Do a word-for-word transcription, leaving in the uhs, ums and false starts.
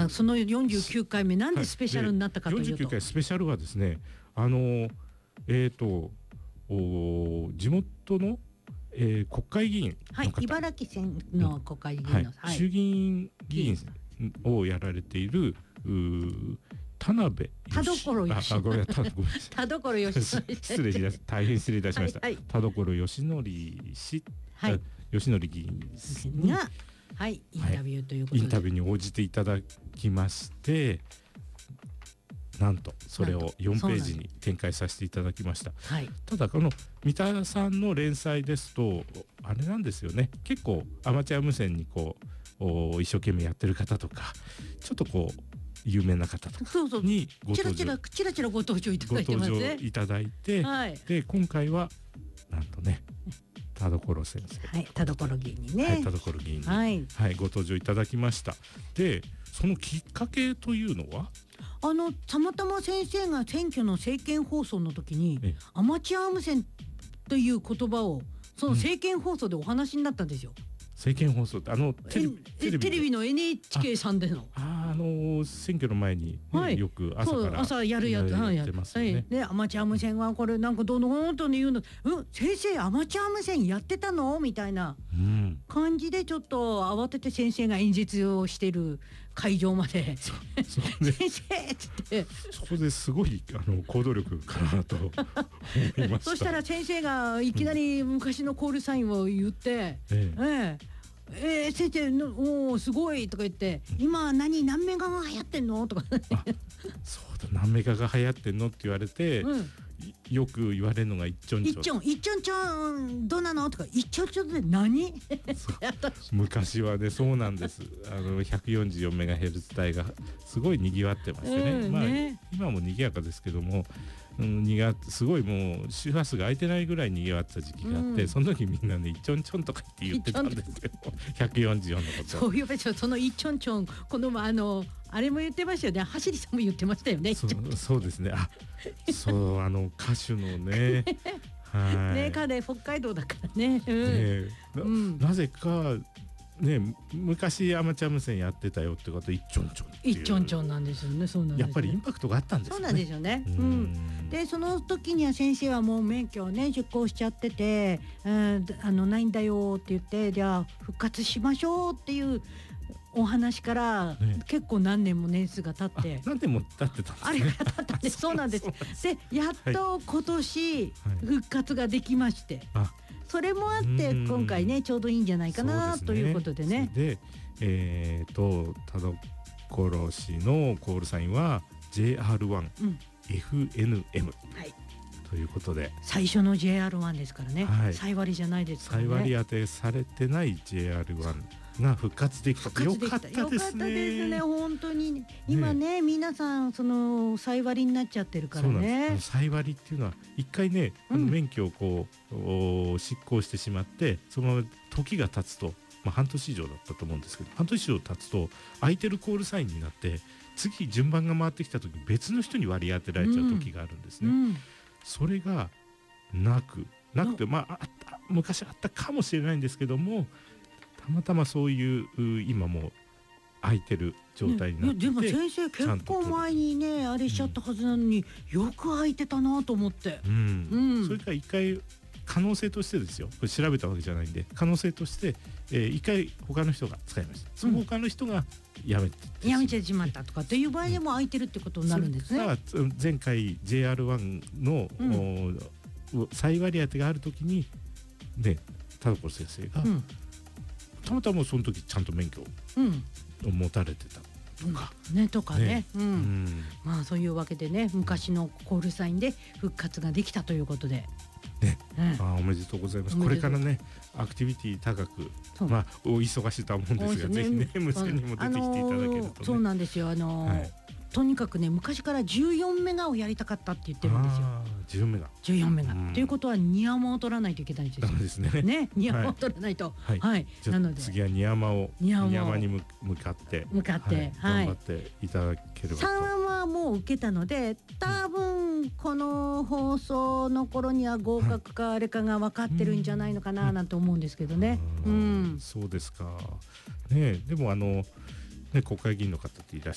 あそのよんじゅうきゅうかいめなんでスペシャルになったかというと、 よんじゅうきゅうかいスペシャルはですね、あのえーとお地元の、えー、国会議員の方、 はい、茨城県の国会議員の、 はいはい、衆議院議員をやられている田辺田所義ああごめん田田所義則失礼しました大変失礼いたしました、 はいはい、 田所義則氏、はい、義則議員にが、はい、インタビューということで、 はい、インタビューに応じていただきまして、なんとそれをよんページに展開させていただきました。はい、ただこの三田さんの連載ですとあれなんですよね、結構アマチュア無線にこう一生懸命やってる方とかちょっとこう有名な方とかにご登場、 チラチラチラチラご登場いただいてますね。 ご登場いただいて、はい、で今回はなんとね田所先生、 はい、田所議員にね、 はい、田所議員に、はいはい、ご登場いただきました。でそのきっかけというのはあのたまたま先生が選挙の政見放送の時にアマチュア無線という言葉をその政見放送でお話になったんですよ。うん、 政見放送ってあのテレビ、 テレビ、テレビの エヌエイチケー さんでのあ, あ, あの選挙の前に、ね、はい、よく朝から朝やるやつやってますよね。 でアマチュア無線はこれなんかどの本当に言うの、うん、先生アマチュア無線やってたのみたいな感じでちょっと慌てて先生が演説をしてる会場までそそで先生っつってそこですごいあの行動力かなと思いました。 そしたら先生がいきなり昔のコールサインを言って、うん、ええええー、先生のおーすごいとか言って、うん、今何何メガが流行ってんのとかそうだ何メガが流行ってんのって言われて、うん、よく言われるのが一ちょんちょん一ちょん一ちょんちょんどうなのとか一ちょんちょんで何昔はねそうなんですあの ひゃくよんじゅうよんメガヘルツ 帯がすごい賑わってましてね、うん、まあ、ね、今も賑やかですけども、うん、にがすごいもう周波数が空いてないぐらい賑わってた時期があって、うん、その時みんなねいちょんちょんとか言って言ってたんですけどひゃくよんじゅうよんのことそういうべそのいちょんちょんこのあのあれも言ってましたよね、走りさんも言ってましたよね。 そ う, そうですねあそうあの歌手のねはいね彼北海道だからね、うんねな, うん、なぜかね、昔アマチュア無線やってたよってこと一ちょんちょんっていう一ちょんちょんなんですよね。そうなんですよね。 やっぱりインパクトがあったんですよね。 そうなんですよね。うん、でその時には先生はもう免許をね受講しちゃってて、うん、あのないんだよって言ってじゃあ復活しましょうっていうお話から、ね、結構何年も年数が経って何年も経ってたんですね。 あれが経ったんですそうなんですでやっと今年復活ができまして、はい、それもあって今回ねちょうどいいんじゃないかな、ね、ということでね。 で、えー、と田所氏のコールサインは ジェイアールワンエフエヌエム、うんはい、ということで最初の ジェイアールワン ですからね、はい、再割りじゃないですからね。 再割り当てされてない ジェイアールワンが復活できた。よかったですね。よかったですね本当に、ね、今ね皆さんその再割りになっちゃってるからね。そうなんです。 再割りっていうのは一回ね、うん、あの免許をこう執行してしまってそのまま時が経つと、まあ、半年以上だったと思うんですけど半年以上経つと空いてるコールサインになって次順番が回ってきた時別の人に割り当てられちゃう時があるんですね、うんうん、それがなくなくて、まあ、あった昔あったかもしれないんですけどもたまたまそういう今もう空いてる状態になってて、 ね、でも先生結構前にねあれしちゃったはずなのに、うん、よく空いてたなと思って、 うんうん、それから一回可能性としてですよこれ調べたわけじゃないんで可能性として、えー、一回他の人が使いましたその他の人がやめて、 うん、やめてしまったとかという場合でも空いてるってことになるんですね、うん、 それから前回 ジェイアールワン の、うん、再割り当てがあるときにね田所先生が、うんたまたまその時ちゃんと免許を持たれてたとか、 うん、ねとかね、ねうんうん、まあそういうわけでね昔のコールサインで復活ができたということで、 ねうん、あおめでとうございます。これからねアクティビティ高くまあお忙しいとは思うんですが、ね、ぜひね無線にも出てきていただけると、ねあのー、そうなんですよあのーはいとにかくね昔からじゅうよんメガをやりたかったって言ってるんですよ。 じゅうよんメガじゅうよんメガということはニヤマを取らないといけないんですよ。 そうですね。 ねニヤマを取らないとはい、はい、 なので次はニヤマをニヤマに向かって向かって、 はい、頑張っていただければと。 さんはもう受けたので多分この放送の頃には合格かあれかが分かってるんじゃないのかななんて思うんですけどね。 うん、そうですか。ねでもあのね国会議員の方っていらっしゃる